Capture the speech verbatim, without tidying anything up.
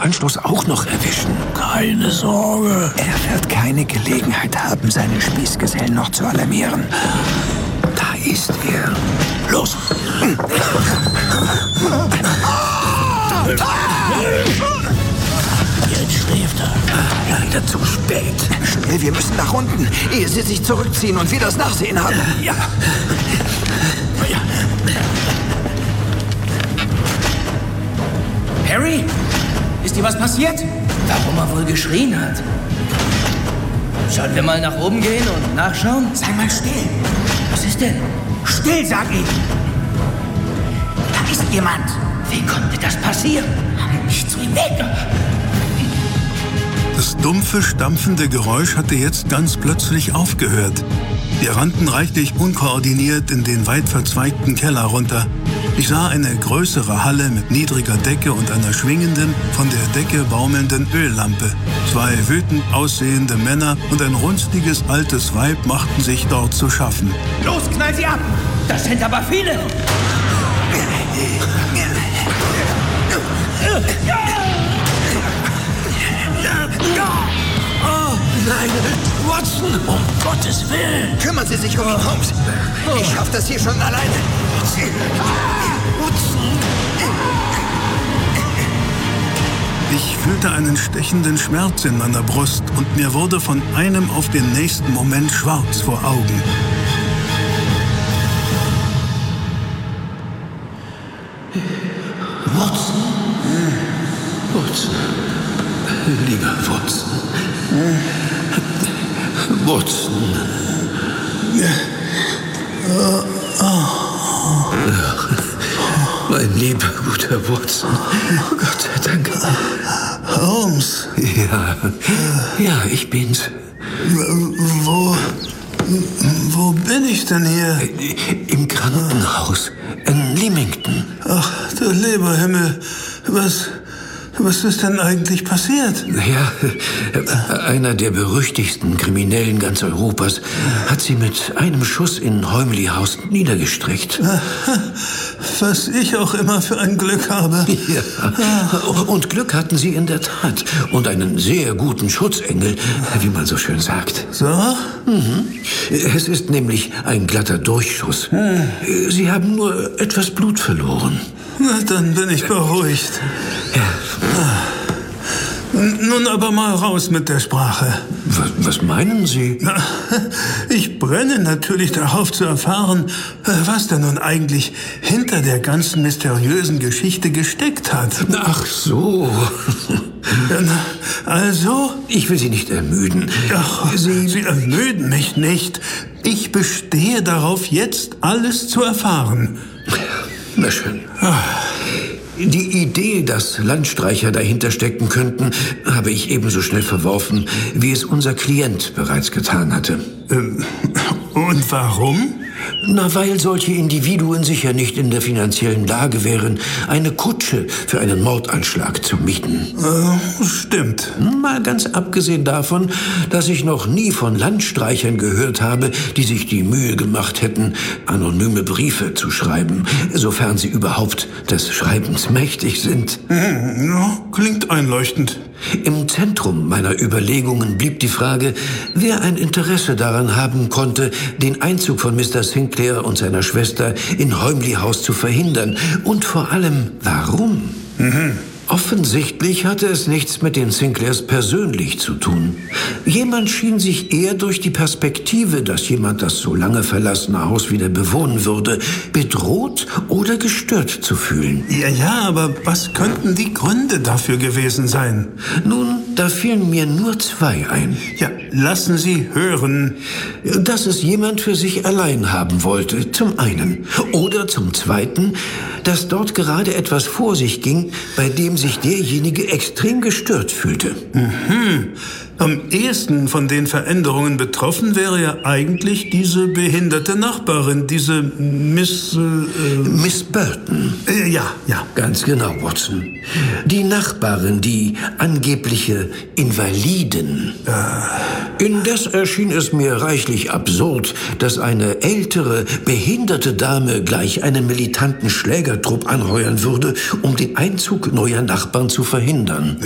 Anstoß auch noch erwischen. Keine Sorge. Er wird keine Gelegenheit haben, seine Spießgesellen noch zu alarmieren. Da ist er. Los! Jetzt schläft er. Leider zu spät. Schnell, wir müssen nach unten, ehe sie sich zurückziehen und wir das Nachsehen haben. Ja. Ja. Harry? Ist dir was passiert? Warum er wohl geschrien hat? Sollen wir mal nach oben gehen und nachschauen? Sei mal still. Was ist denn? Still, sag ich. Da ist jemand. Wie konnte das passieren? Nicht zu ihm weg. Das dumpfe, stampfende Geräusch hatte jetzt ganz plötzlich aufgehört. Wir rannten reichlich unkoordiniert in den weit verzweigten Keller runter. Ich sah eine größere Halle mit niedriger Decke und einer schwingenden, von der Decke baumelnden Öllampe. Zwei wütend aussehende Männer und ein runzliges altes Weib machten sich dort zu schaffen. Los, knall sie ab. Das sind aber viele. Oh, nein! Watson! Um Gottes Willen! Kümmern Sie sich um ihn, Holmes. Ich schaff das hier schon alleine. Ich fühlte einen stechenden Schmerz in meiner Brust und mir wurde von einem auf den nächsten Moment schwarz vor Augen. Watson? Watson. Lieber Watson. Watson. Mein lieber, guter Watson. Gott sei Dank. Holmes. Ja, ja, ich bin's. Wo, wo bin ich denn hier? Im Krankenhaus in Leamington. Ach, der Leberhimmel. Was, was ist denn eigentlich passiert? Ja, einer der berüchtigsten Kriminellen ganz Europas hat sie mit einem Schuss in Holmley House niedergestreckt. Was ich auch immer für ein Glück habe. Ja, und Glück hatten sie in der Tat. Und einen sehr guten Schutzengel, wie man so schön sagt. So? Mhm. Es ist nämlich ein glatter Durchschuss. Hm. Sie haben nur etwas Blut verloren. Na, dann bin ich beruhigt. Ja. Nun aber mal raus mit der Sprache. Was, was meinen Sie? Na, ich brenne natürlich darauf zu erfahren, was da nun eigentlich hinter der ganzen mysteriösen Geschichte gesteckt hat. Ach so. Also? Ich will Sie nicht ermüden. Ach, Sie, Sie ermüden mich nicht. Ich bestehe darauf, jetzt alles zu erfahren. Na schön. Die Idee, dass Landstreicher dahinter stecken könnten, habe ich ebenso schnell verworfen, wie es unser Klient bereits getan hatte. Ähm, und warum? Na, weil solche Individuen sicher nicht in der finanziellen Lage wären, eine Kutsche für einen Mordanschlag zu mieten. Äh, stimmt. Mal ganz abgesehen davon, dass ich noch nie von Landstreichern gehört habe, die sich die Mühe gemacht hätten, anonyme Briefe zu schreiben, sofern sie überhaupt des Schreibens mächtig sind. Hm, ja, klingt einleuchtend. Im Zentrum meiner Überlegungen blieb die Frage, wer ein Interesse daran haben konnte, den Einzug von Mister Sinclair und seiner Schwester in Holmley House zu verhindern. Und vor allem, warum? Mhm. Offensichtlich hatte es nichts mit den Sinclairs persönlich zu tun. Jemand schien sich eher durch die Perspektive, dass jemand das so lange verlassene Haus wieder bewohnen würde, bedroht oder gestört zu fühlen. Ja, ja, aber was könnten die Gründe dafür gewesen sein? Nun, da fielen mir nur zwei ein. Ja, lassen Sie hören. Dass es jemand für sich allein haben wollte, zum einen. Oder zum zweiten, dass dort gerade etwas vor sich ging, bei dem sich derjenige extrem gestört fühlte. Mhm. Am ehesten von den Veränderungen betroffen wäre ja eigentlich diese behinderte Nachbarin, diese Miss... Äh, Miss Burton. Äh, ja, ja. Ganz genau, Watson. Die Nachbarin, die angebliche Invaliden. Äh. Indes erschien es mir reichlich absurd, dass eine ältere, behinderte Dame gleich einen militanten Schlägertrupp anheuern würde, um den Einzug neuer Nachbarn zu verhindern.